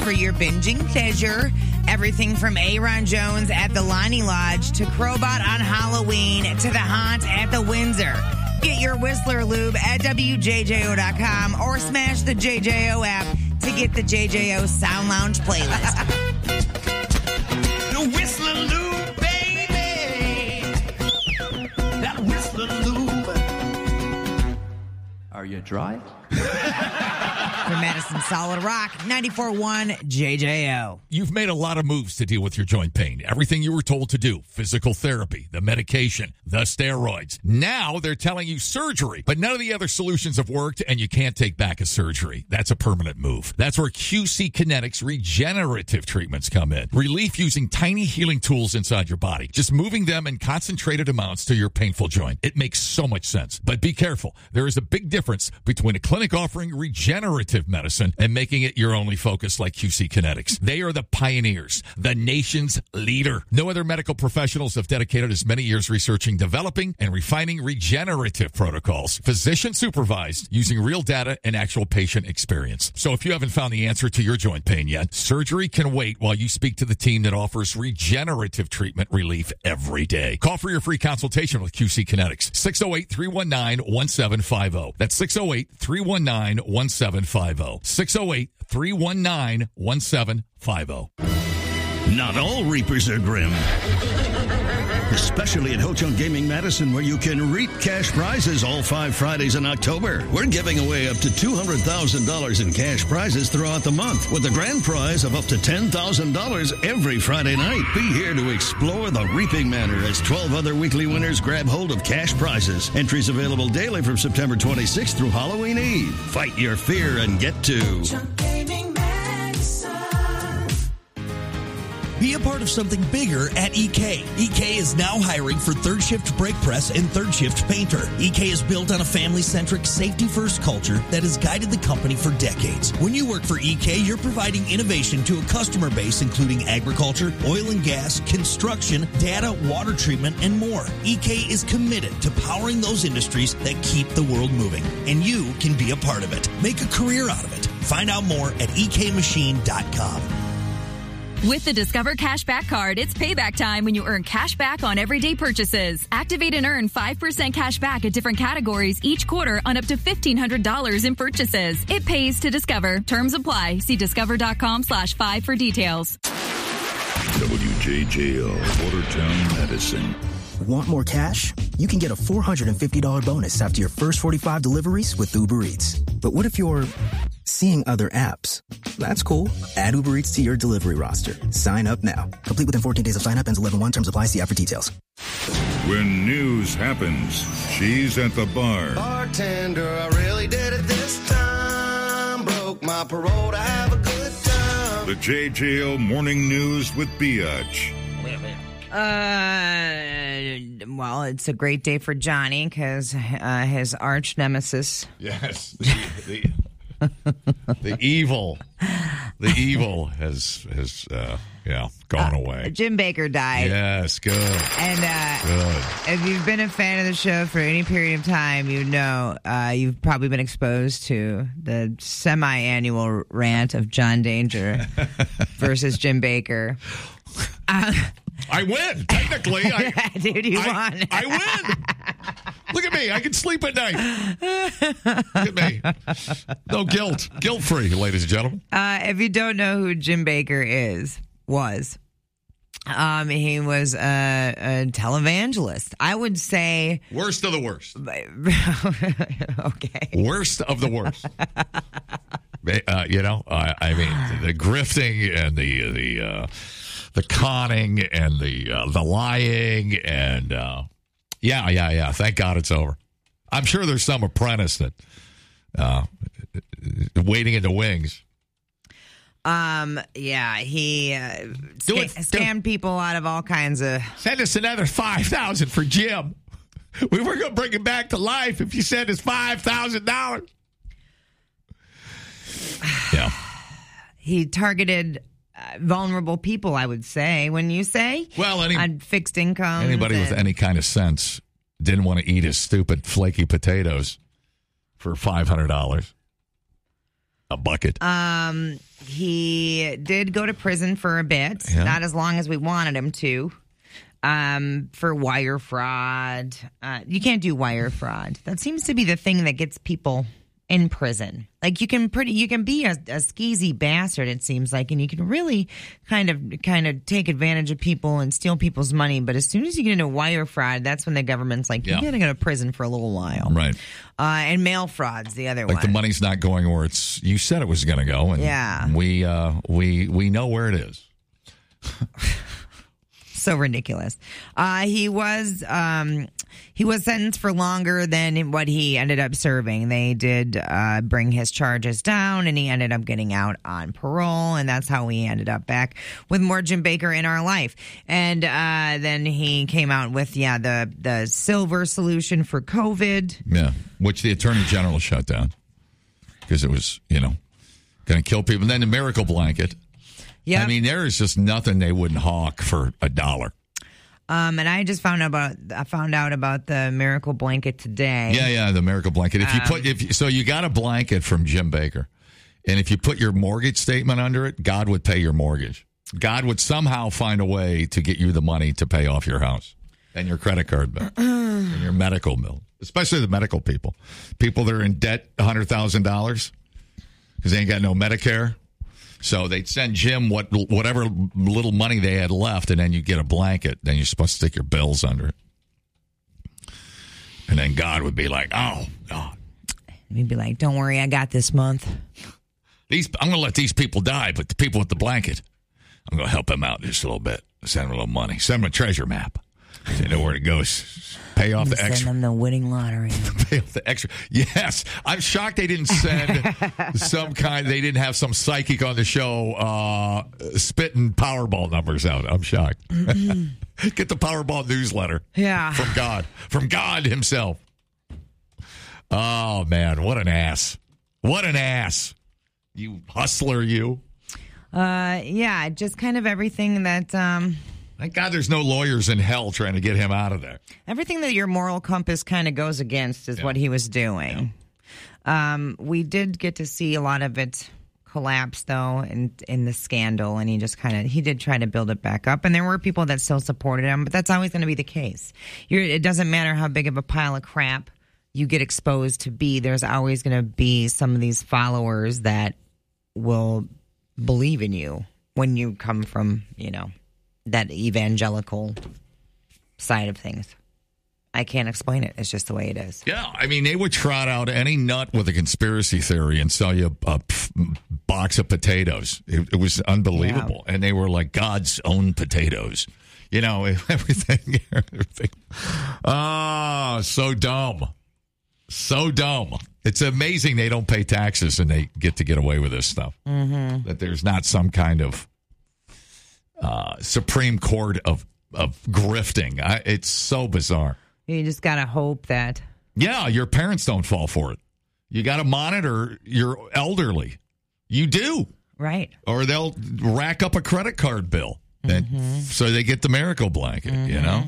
for your binging pleasure. Everything from Aaron Jones at the Lonnie Lodge to Crowbot on Halloween to the Haunt at the Windsor. Get your Whistler Lube at WJJO.com or smash the JJO app to get the JJO Sound Lounge playlist. The Whistler Lube, baby. That Whistler Lube. Are you dry? For Madison Solid Rock, 94.1 JJO. You've made a lot of moves to deal with your joint pain. Everything you were told to do. Physical therapy, the medication, the steroids. Now they're telling you surgery. But none of the other solutions have worked, and you can't take back a surgery. That's a permanent move. That's where QC Kinetics regenerative treatments come in. Relief using tiny healing tools inside your body. Just moving them in concentrated amounts to your painful joint. It makes so much sense. But be careful. There is a big difference between a clinic offering regenerative medicine and making it your only focus like QC Kinetics. They are the pioneers, the nation's leader. No other medical professionals have dedicated as many years researching, developing, and refining regenerative protocols, physician supervised, using real data and actual patient experience. So if you haven't found the answer to your joint pain yet, surgery can wait while you speak to the team that offers regenerative treatment relief every day. Call for your free consultation with QC Kinetics. 608-319-1750. That's 608-319-1750. 608-319-1750. Not all reapers are grim. Especially at Ho Chunk Gaming Madison, where you can reap cash prizes all 5 Fridays in October. We're giving away up to $200,000 in cash prizes throughout the month, with a grand prize of up to $10,000 every Friday night. Be here to explore the Reaping Manor as 12 other weekly winners grab hold of cash prizes. Entries available daily from September 26th through Halloween Eve. Fight your fear and get to Chunk Gaming Madison. Be a part of something bigger at EK. EK is now hiring for third shift brake press and third shift painter. EK is built on a family-centric, safety-first culture that has guided the company for decades. When you work for EK, you're providing innovation to a customer base including agriculture, oil and gas, construction, data, water treatment, and more. EK is committed to powering those industries that keep the world moving, and you can be a part of it. Make a career out of it. Find out more at ekmachine.com. With the Discover Cashback Card, it's payback time when you earn cash back on everyday purchases. Activate and earn 5% cash back at different categories each quarter on up to $1,500 in purchases. It pays to Discover. Terms apply. See discover.com/5 for details. WJJO, Watertown, Madison. Want more cash? You can get a $450 bonus after your first 45 deliveries with Uber Eats. But what if you're seeing other apps? That's cool. Add Uber Eats to your delivery roster. Sign up now. Complete within 14 days of sign up. Ends 11/1. Terms apply. See app for details. When news happens, she's at the bar. Bartender, I really did it this time. Broke my parole to have a good time. The JJO Morning News with Biatch. Well, it's a great day for Johnny because his arch nemesis. Yes, the evil has gone away. Jim Baker died. Yes, good. And good. If you've been a fan of the show for any period of time, you know you've probably been exposed to the semi-annual rant of John Danger versus Jim Baker. I win, technically. Dude, you won. I win. Look at me. I can sleep at night. Look at me. No guilt. Guilt-free, ladies and gentlemen. If you don't know who Jim Baker was, he was a televangelist. I would say... Worst of the worst. Okay. Worst of the worst. I mean, the grifting and the conning and the lying and yeah. Thank God it's over. I'm sure there's some apprentice that waiting in the wings. He scammed people out of all kinds of. Send us another $5,000 for Jim. We were going to bring him back to life if you send us $5,000. Yeah. He targeted vulnerable people, I would say. When you say, on fixed income, anybody with any kind of sense didn't want to eat his stupid flaky potatoes for $500. A bucket. He did go to prison for a bit, not as long as we wanted him to, for wire fraud. You can't do wire fraud. That seems to be the thing that gets people in prison. Like you can be a skeezy bastard, it seems like, and you can really kind of take advantage of people and steal people's money. But as soon as you get into wire fraud, that's when the government's like, you're going to go to prison for a little while. Right. And mail fraud's the other one. Like the money's not going where you said it was going to go. And we know where it is. So ridiculous. He was sentenced for longer than what he ended up serving. They did bring his charges down, and he ended up getting out on parole, and that's how we ended up back with more Jim Bakker in our life. And then he came out with the silver solution for COVID. Yeah, which the Attorney General shut down because it was going to kill people. And then the miracle blanket. Yeah, I mean, there is just nothing they wouldn't hawk for $1. And I just found out about the miracle blanket today. Yeah, the miracle blanket. So you got a blanket from Jim Bakker, and if you put your mortgage statement under it, God would pay your mortgage. God would somehow find a way to get you the money to pay off your house and your credit card bill and your medical bill, especially the medical people that are in debt $100,000 because they ain't got no Medicare. So they'd send Jim whatever little money they had left, and then you get a blanket. Then you're supposed to stick your bills under it. And then God would be like, oh, God. He'd be like, don't worry, I got this month. I'm going to let these people die, but the people with the blanket, I'm going to help them out just a little bit. Send them a little money. Send them a treasure map. They know where it goes. Pay off the extra. Send them the winning lottery. Pay off the extra. Yes. I'm shocked they didn't send they didn't have some psychic on the show spitting Powerball numbers out. I'm shocked. Get the Powerball newsletter. Yeah. From God himself. Oh, man. What an ass. What an ass. You hustler, you. Yeah, just kind of everything that... Thank God there's no lawyers in hell trying to get him out of there. Everything that your moral compass kind of goes against is what he was doing. Yeah. We did get to see a lot of it collapse, though, in the scandal, and he did try to build it back up. And there were people that still supported him, but that's always going to be the case. It doesn't matter how big of a pile of crap you get exposed to be. There's always going to be some of these followers that will believe in you when you come from, that evangelical side of things. I can't explain it. It's just the way it is. Yeah, I mean, they would trot out any nut with a conspiracy theory and sell you a box of potatoes. It was unbelievable. Yeah. And they were like God's own potatoes. Everything. Oh, so dumb. So dumb. It's amazing they don't pay taxes and they get away with this stuff. Mm-hmm. That there's not some kind of Supreme Court of grifting. It's so bizarre. You just got to hope that. Yeah, your parents don't fall for it. You got to monitor your elderly. You do. Right. Or they'll rack up a credit card bill. So they get the miracle blanket, Yeah.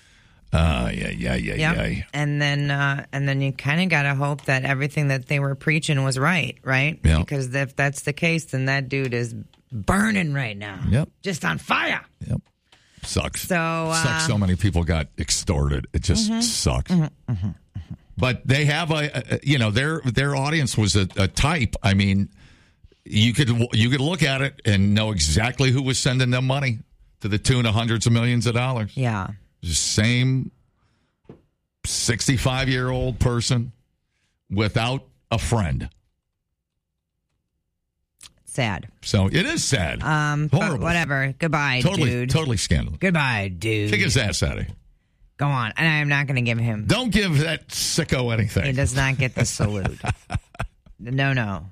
And then you kind of got to hope that everything that they were preaching was right? Yeah. Because if that's the case, then that dude is burning right now. Yep. Just on fire. Yep. Sucks. Sucks so many people got extorted. It just sucks. But they have their audience was a type. I mean, you could look at it and know exactly who was sending them money to the tune of hundreds of millions of dollars. Yeah. The same 65-year-old person without a friend. Sad. So it is sad. Horrible. But whatever. Goodbye, dude. Totally scandalous. Goodbye, dude. Kick his ass out of here. Go on. And I am not going to give him. Don't give that sicko anything. He does not get the salute. No. No.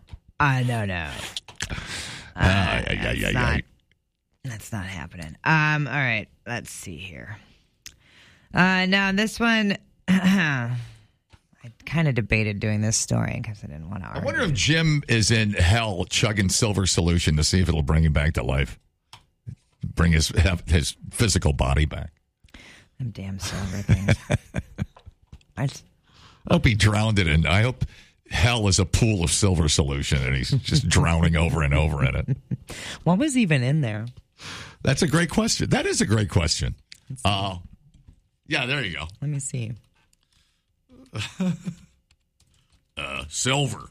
That's not happening. All right. Let's see here. Now, this one, I kind of debated doing this story because I didn't want to argue. I wonder if Jim is in hell chugging Silver Solution to see if it'll bring him back to life. Bring his physical body back. Them damn silver things. I hope he drowned it in. I hope hell is a pool of silver solution, and he's just drowning over and over in it? What was even in there? That's a great question. That is a great question. Yeah, there you go. Let me see. Silver.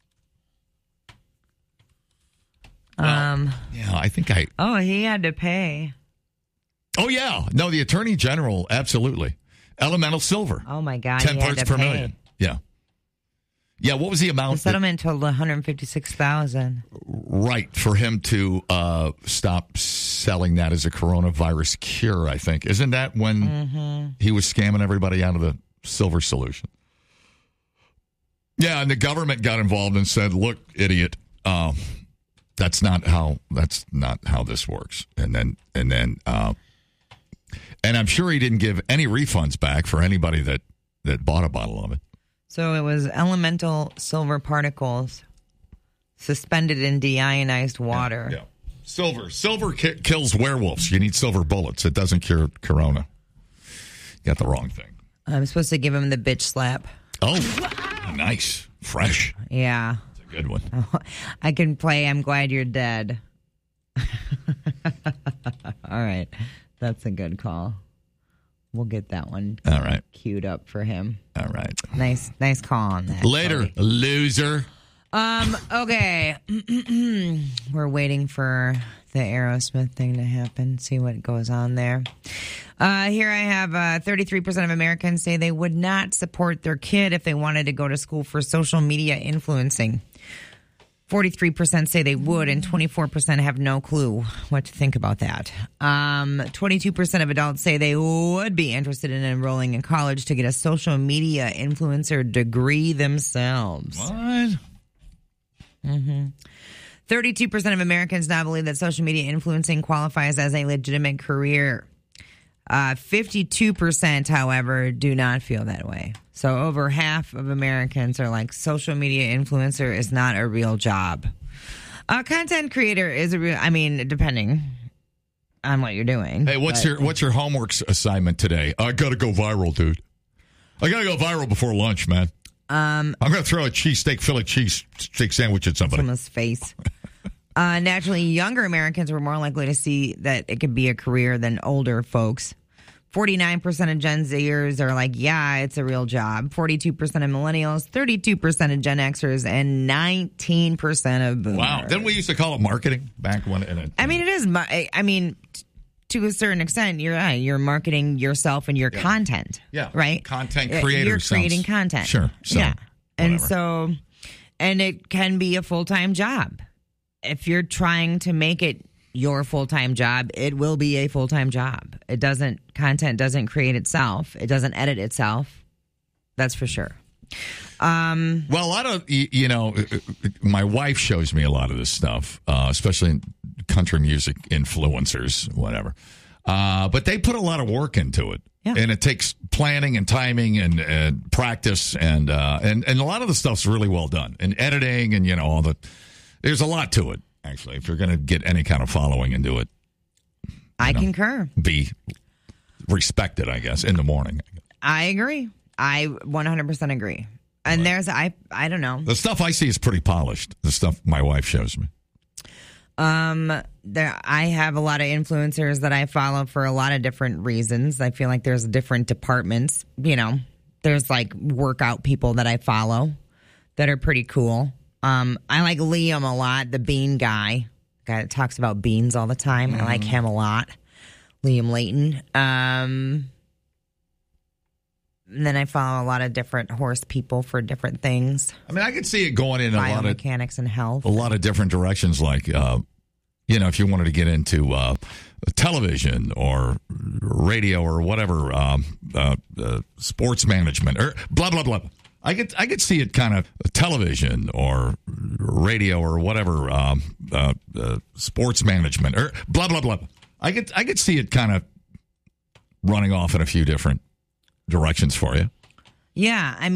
Yeah, I think I... Oh, he had to pay. Oh, yeah. No, the Attorney General, absolutely. Elemental silver. Oh, my God. 10 he had parts to per pay. million. Yeah. Yeah, what was the amount? The settlement totaled $156,000. Right, for him to stop selling that as a coronavirus cure, I think. Isn't that when he was scamming everybody out of the silver solution? Yeah, and the government got involved and said, "Look, idiot, that's not how this works." And I'm sure he didn't give any refunds back for anybody that bought a bottle of it. So it was elemental silver particles suspended in deionized water. Yeah. Silver kills werewolves. You need silver bullets. It doesn't cure corona. You got the wrong thing. I'm supposed to give him the bitch slap. Oh, nice. Fresh. Yeah. That's a good one. I can play I'm Glad You're Dead. All right. That's a good call. We'll get that one all right queued up for him. All right. Nice call on that. Later, buddy. loser. Okay. We're waiting for the Aerosmith thing to happen, see what goes on there. Here I have 33% of Americans say they would not support their kid if they wanted to go to school for social media influencing. 43% say they would, and 24% have no clue what to think about that. 22% of adults say they would be interested in enrolling in college to get a social media influencer degree themselves. What? 32% of Americans now believe that social media influencing qualifies as a legitimate career. 52%, however, do not feel that way. So over half of Americans are like, social media influencer is not a real job. Content creator is a real, I mean, depending on what you're doing. Hey, what's your homework assignment today? I got to go viral, dude. I got to go viral before lunch, man. I'm going to throw a Philly cheesesteak sandwich at somebody. Someone's face. Naturally, younger Americans were more likely to see that it could be a career than older folks. 49% of Gen Zers are like, yeah, it's a real job. 42% of millennials, 32% of Gen Xers, and 19% of boomers. Wow. Then we used to call it marketing back when. I mean, it is. I mean, to a certain extent, you're marketing yourself and your content. Yeah. Right? Content creator. You're creating content. Sure. So, yeah. Whatever. And it can be a full-time job. If you're trying to make it your full-time job, it will be a full-time job. Content doesn't create itself. It doesn't edit itself. That's for sure. Well, a lot of, my wife shows me a lot of this stuff, especially in country music influencers, whatever. But they put a lot of work into it. Yeah. And it takes planning and timing and practice and a lot of the stuff's really well done. And editing and, there's a lot to it, actually, if you're going to get any kind of following and do it. I concur. Be respected, I guess, in the morning. I agree. I 100% agree. And there's, I don't know. The stuff I see is pretty polished. The stuff my wife shows me. I have a lot of influencers that I follow for a lot of different reasons. I feel like there's different departments. There's like workout people that I follow that are pretty cool. I like Liam a lot, the bean guy that talks about beans all the time. I like him a lot. Liam Layton. And then I follow a lot of different horse people for different things. I mean, I could see it going in a lot of biomechanics and health. A lot of different directions, like, if you wanted to get into television or radio or whatever, sports management or blah, blah, blah. I could see it kind of television or radio or whatever, sports management or blah, blah, blah. I could see it kind of running off in a few different directions for you. Yeah.